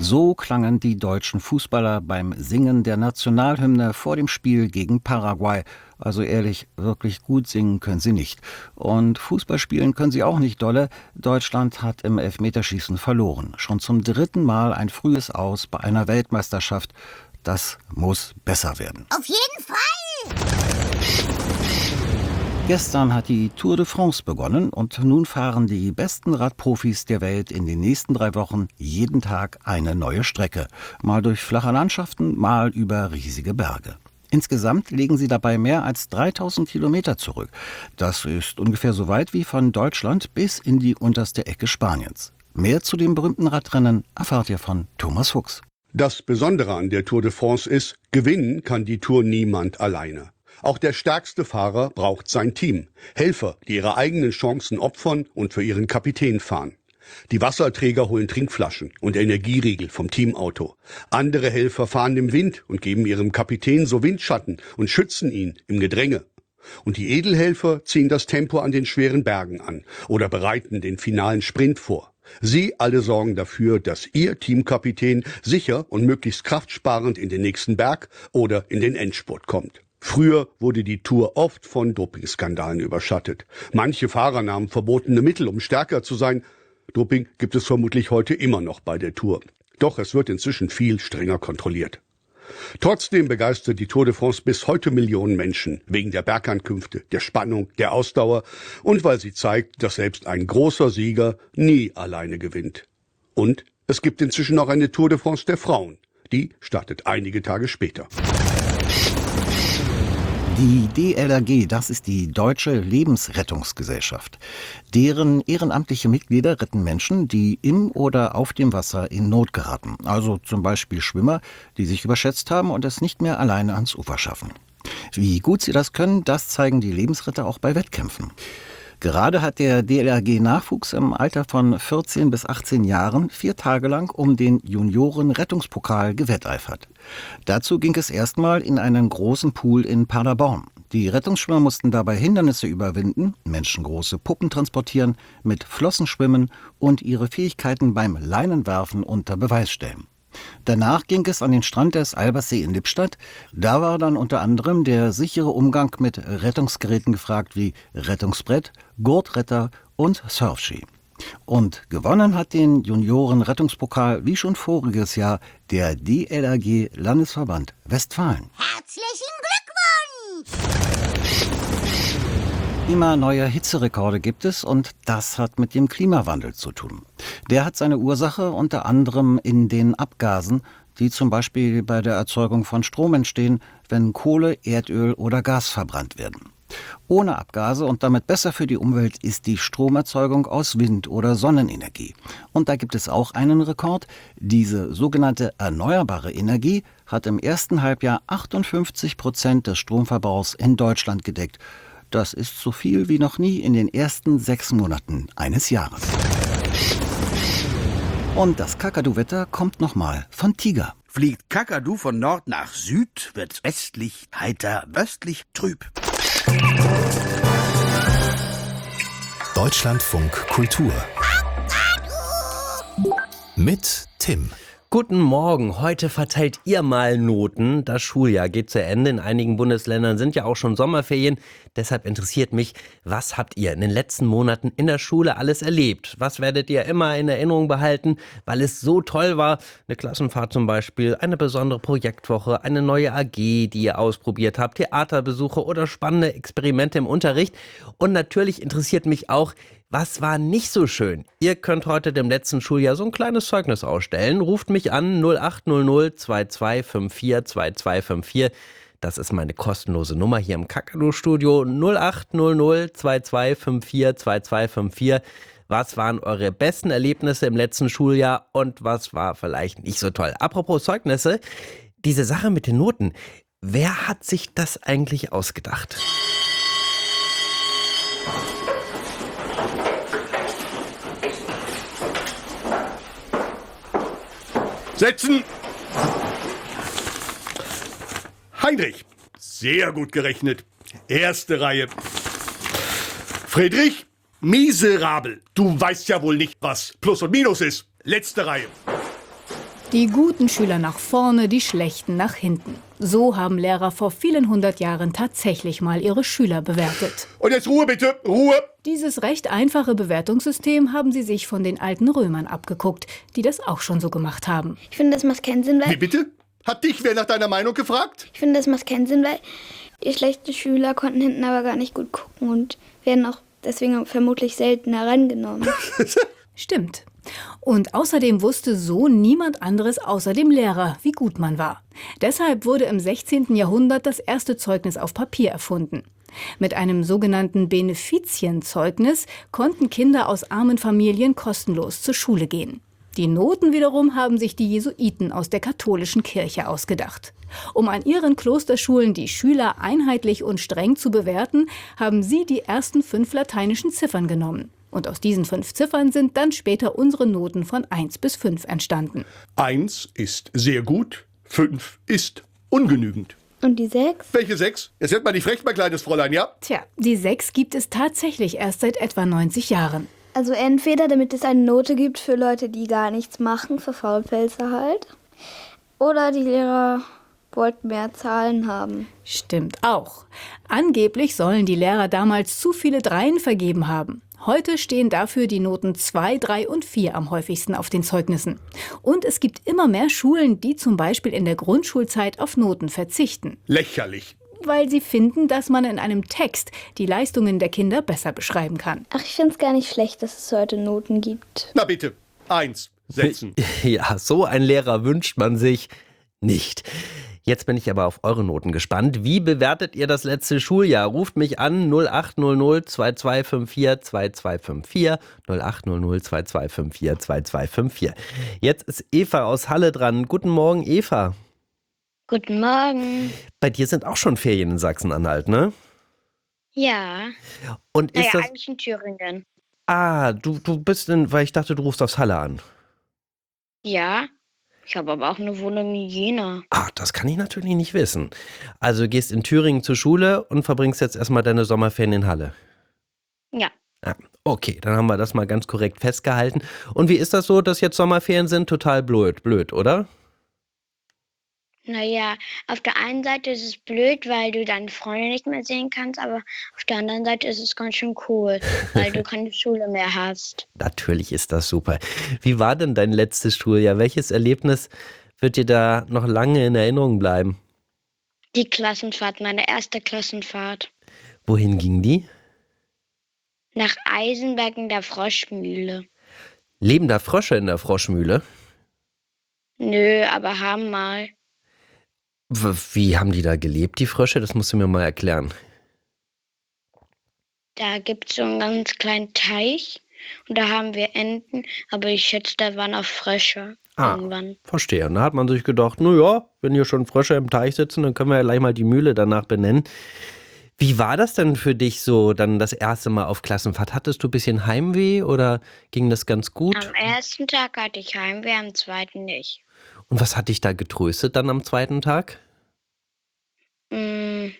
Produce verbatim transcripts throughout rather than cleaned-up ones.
So klangen die deutschen Fußballer beim Singen der Nationalhymne vor dem Spiel gegen Paraguay. Also ehrlich, wirklich gut singen können sie nicht. Und Fußball spielen können sie auch nicht dolle. Deutschland hat im Elfmeterschießen verloren. Schon zum dritten Mal ein frühes Aus bei einer Weltmeisterschaft. Das muss besser werden. Auf jeden Fall! Gestern hat die Tour de France begonnen und nun fahren die besten Radprofis der Welt in den nächsten drei Wochen jeden Tag eine neue Strecke. Mal durch flache Landschaften, mal über riesige Berge. Insgesamt legen sie dabei mehr als dreitausend Kilometer zurück. Das ist ungefähr so weit wie von Deutschland bis in die unterste Ecke Spaniens. Mehr zu dem berühmten Radrennen erfahrt ihr von Thomas Fuchs. Das Besondere an der Tour de France ist, gewinnen kann die Tour niemand alleine. Auch der stärkste Fahrer braucht sein Team. Helfer, die ihre eigenen Chancen opfern und für ihren Kapitän fahren. Die Wasserträger holen Trinkflaschen und Energieriegel vom Teamauto. Andere Helfer fahren im Wind und geben ihrem Kapitän so Windschatten und schützen ihn im Gedränge. Und die Edelhelfer ziehen das Tempo an den schweren Bergen an oder bereiten den finalen Sprint vor. Sie alle sorgen dafür, dass ihr Teamkapitän sicher und möglichst kraftsparend in den nächsten Berg oder in den Endspurt kommt. Früher wurde die Tour oft von Dopingskandalen überschattet. Manche Fahrer nahmen verbotene Mittel, um stärker zu sein. Doping gibt es vermutlich heute immer noch bei der Tour. Doch es wird inzwischen viel strenger kontrolliert. Trotzdem begeistert die Tour de France bis heute Millionen Menschen wegen der Bergankünfte, der Spannung, der Ausdauer und weil sie zeigt, dass selbst ein großer Sieger nie alleine gewinnt. Und es gibt inzwischen auch eine Tour de France der Frauen. Die startet einige Tage später. Die D L R G, das ist die Deutsche Lebensrettungsgesellschaft. Deren ehrenamtliche Mitglieder retten Menschen, die im oder auf dem Wasser in Not geraten. Also zum Beispiel Schwimmer, die sich überschätzt haben und es nicht mehr alleine ans Ufer schaffen. Wie gut sie das können, das zeigen die Lebensretter auch bei Wettkämpfen. Gerade hat der D L R G-Nachwuchs im Alter von vierzehn bis achtzehn Jahren vier Tage lang um den Junioren-Rettungspokal gewetteifert. Dazu ging es erstmal in einen großen Pool in Paderborn. Die Rettungsschwimmer mussten dabei Hindernisse überwinden, menschengroße Puppen transportieren, mit Flossen schwimmen und ihre Fähigkeiten beim Leinenwerfen unter Beweis stellen. Danach ging es an den Strand des Albersee in Lippstadt. Da war dann unter anderem der sichere Umgang mit Rettungsgeräten gefragt wie Rettungsbrett, Gurtretter und Surfski. Und gewonnen hat den Junioren-Rettungspokal wie schon voriges Jahr der D L R G-Landesverband Westfalen. Herzlichen Glückwunsch! Immer neue Hitzerekorde gibt es und das hat mit dem Klimawandel zu tun. Der hat seine Ursache unter anderem in den Abgasen, die zum Beispiel bei der Erzeugung von Strom entstehen, wenn Kohle, Erdöl oder Gas verbrannt werden. Ohne Abgase und damit besser für die Umwelt ist die Stromerzeugung aus Wind- oder Sonnenenergie. Und da gibt es auch einen Rekord. Diese sogenannte erneuerbare Energie hat im ersten Halbjahr achtundfünfzig Prozent des Stromverbrauchs in Deutschland gedeckt. Das ist so viel wie noch nie in den ersten sechs Monaten eines Jahres. Und das Kakadu-Wetter kommt nochmal von Tiger. Fliegt Kakadu von Nord nach Süd, wird's westlich heiter, östlich trüb. Deutschlandfunk Kultur mit Tim. Guten Morgen, heute verteilt ihr mal Noten. Das Schuljahr geht zu Ende. In einigen Bundesländern sind ja auch schon Sommerferien. Deshalb interessiert mich, was habt ihr in den letzten Monaten in der Schule alles erlebt? Was werdet ihr immer in Erinnerung behalten, weil es so toll war? Eine Klassenfahrt zum Beispiel, eine besondere Projektwoche, eine neue A G, die ihr ausprobiert habt, Theaterbesuche oder spannende Experimente im Unterricht. Und natürlich interessiert mich auch, was war nicht so schön? Ihr könnt heute dem letzten Schuljahr so ein kleines Zeugnis ausstellen. Ruft mich an null acht null null zwei zwei fünf vier zwei zwei fünf vier. Das ist meine kostenlose Nummer hier im Kakadu-Studio. null acht null null zwei zwei fünf vier zwei zwei fünf vier. Was waren eure besten Erlebnisse im letzten Schuljahr und was war vielleicht nicht so toll? Apropos Zeugnisse, diese Sache mit den Noten. Wer hat sich das eigentlich ausgedacht? Setzen! Heinrich, sehr gut gerechnet. Erste Reihe. Friedrich, miserabel. Du weißt ja wohl nicht, was Plus und Minus ist. Letzte Reihe. Die guten Schüler nach vorne, die schlechten nach hinten. So haben Lehrer vor vielen hundert Jahren tatsächlich mal ihre Schüler bewertet. Und jetzt Ruhe bitte, Ruhe! Dieses recht einfache Bewertungssystem haben sie sich von den alten Römern abgeguckt, die das auch schon so gemacht haben. Ich finde, das macht keinen Sinn, Wie weil bitte? Hat dich wer nach deiner Meinung gefragt? ich finde, das macht keinen Sinn, weil die schlechten Schüler konnten hinten aber gar nicht gut gucken und werden auch deswegen vermutlich selten herangenommen. Stimmt. Und außerdem wusste so niemand anderes außer dem Lehrer, wie gut man war. Deshalb wurde im sechzehnten Jahrhundert das erste Zeugnis auf Papier erfunden. Mit einem sogenannten Benefizienzeugnis konnten Kinder aus armen Familien kostenlos zur Schule gehen. Die Noten wiederum haben sich die Jesuiten aus der katholischen Kirche ausgedacht. Um an ihren Klosterschulen die Schüler einheitlich und streng zu bewerten, haben sie die ersten fünf lateinischen Ziffern genommen. Und aus diesen fünf Ziffern sind dann später unsere Noten von eins bis fünf entstanden. Eins ist sehr gut, fünf ist ungenügend. Und die sechs? Welche sechs? Jetzt wird mal nicht frech, mein kleines Fräulein, ja? Tja, die sechs gibt es tatsächlich erst seit etwa neunzig Jahren. Also entweder damit es eine Note gibt für Leute, die gar nichts machen, für Faulpelze halt. Oder die Lehrer wollten mehr Zahlen haben. Stimmt auch. Angeblich sollen die Lehrer damals zu viele Dreien vergeben haben. Heute stehen dafür die Noten zwei, drei und vier am häufigsten auf den Zeugnissen. Und es gibt immer mehr Schulen, die zum Beispiel in der Grundschulzeit auf Noten verzichten. Lächerlich. Weil sie finden, dass man in einem Text die Leistungen der Kinder besser beschreiben kann. Ach, ich finde es gar nicht schlecht, dass es heute Noten gibt. Na bitte, eins setzen. Ja, so ein Lehrer wünscht man sich nicht. Jetzt bin ich aber auf eure Noten gespannt. Wie bewertet ihr das letzte Schuljahr? Ruft mich an null acht null null zwei zwei fünf vier zwei zwei fünf vier null acht null null zwei zwei fünf vier zwei zwei fünf vier. Jetzt ist Eva aus Halle dran. Guten Morgen, Eva. Guten Morgen. Bei dir sind auch schon Ferien in Sachsen-Anhalt, ne? Ja. Und ist Naja, das... eigentlich in Thüringen. Ah, du, du bist in... Weil ich dachte, du rufst aus Halle an. Ja. Ich habe aber auch eine Wohnung in Jena. Ah, das kann ich natürlich nicht wissen. Also du gehst in Thüringen zur Schule und verbringst jetzt erstmal deine Sommerferien in Halle. Ja. Ah, okay, dann haben wir das mal ganz korrekt festgehalten. Und wie ist das so, dass jetzt Sommerferien sind? Total blöd, blöd, oder? Naja, auf der einen Seite ist es blöd, weil du deine Freunde nicht mehr sehen kannst, aber auf der anderen Seite ist es ganz schön cool, weil du keine Schule mehr hast. Natürlich ist das super. Wie war denn dein letztes Schuljahr? Welches Erlebnis wird dir da noch lange in Erinnerung bleiben? Die Klassenfahrt, meine erste Klassenfahrt. Wohin ging die? Nach Eisenberg in der Froschmühle. Leben da Frösche in der Froschmühle? Nö, aber haben mal. W- Wie haben die da gelebt, die Frösche? Das musst du mir mal erklären. Da gibt es so einen ganz kleinen Teich und da haben wir Enten, aber ich schätze, da waren auch Frösche Ah. irgendwann. Verstehe. Und da hat man sich gedacht, naja, wenn hier schon Frösche im Teich sitzen, dann können wir ja gleich mal die Mühle danach benennen. Wie war das denn für dich so, dann das erste Mal auf Klassenfahrt? Hattest du ein bisschen Heimweh oder ging das ganz gut? Am ersten Tag hatte ich Heimweh, am zweiten nicht. Und was hat dich da getröstet dann am zweiten Tag? Mm,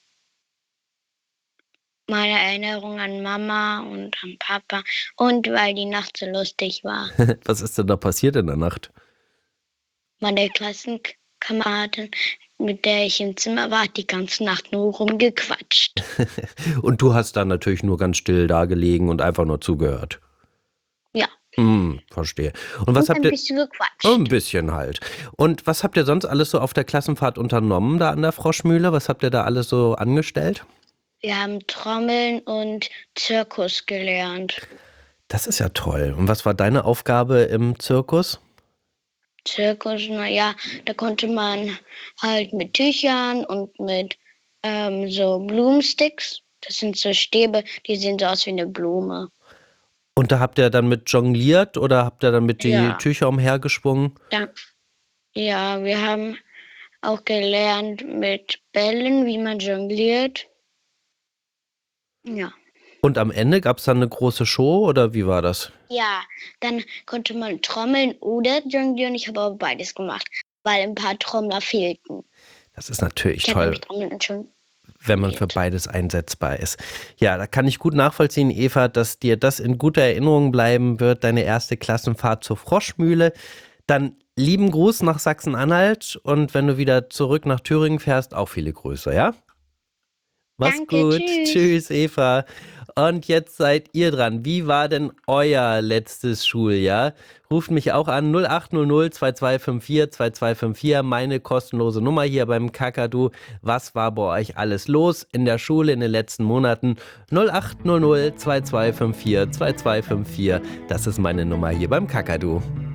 Meine Erinnerung an Mama und an Papa und weil die Nacht so lustig war. Was ist denn da passiert in der Nacht? Meine Klassenkameradin, mit der ich im Zimmer war, hat die ganze Nacht nur rumgequatscht. Und du hast dann natürlich nur ganz still da gelegen und einfach nur zugehört. Ja, Hm, verstehe. Und was und habt ein ihr... bisschen gequatscht. Oh, ein bisschen halt. Und was habt ihr sonst alles so auf der Klassenfahrt unternommen da an der Froschmühle? Was habt ihr da alles so angestellt? Wir haben Trommeln und Zirkus gelernt. Das ist ja toll. Und was war deine Aufgabe im Zirkus? Zirkus, naja, da konnte man halt mit Tüchern und mit ähm, so Blumensticks, das sind so Stäbe, die sehen so aus wie eine Blume. Und da habt ihr dann mit jongliert oder habt ihr dann mit die Ja. Tücher umhergeschwungen? Da, ja, wir haben auch gelernt mit Bällen, wie man jongliert. Ja. Und am Ende gab es dann eine große Show oder wie war das? Ja, dann konnte man trommeln oder jonglieren. Ich habe aber beides gemacht, weil ein paar Trommler fehlten. Das ist natürlich Ich habe toll, nämlich Trommeln schon. wenn man für beides einsetzbar ist. Ja, da kann ich gut nachvollziehen, Eva, dass dir das in guter Erinnerung bleiben wird, deine erste Klassenfahrt zur Froschmühle. Dann lieben Gruß nach Sachsen-Anhalt und wenn du wieder zurück nach Thüringen fährst, auch viele Grüße, ja? Mach's Danke, gut. tschüss. Tschüss, Eva. Und jetzt seid ihr dran. Wie war denn euer letztes Schuljahr? Ruft mich auch an null acht null null zwei zwei fünf vier zwei zwei fünf vier, meine kostenlose Nummer hier beim Kakadu. Was war bei euch alles los in der Schule in den letzten Monaten? null acht null null zwei zwei fünf vier zwei zwei fünf vier, das ist meine Nummer hier beim Kakadu.